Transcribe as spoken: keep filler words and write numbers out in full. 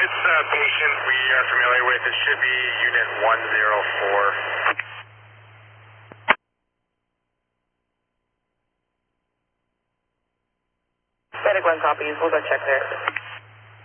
this uh, patient we are familiar with, it should be unit one zero four. Medic one copies, we'll go check there.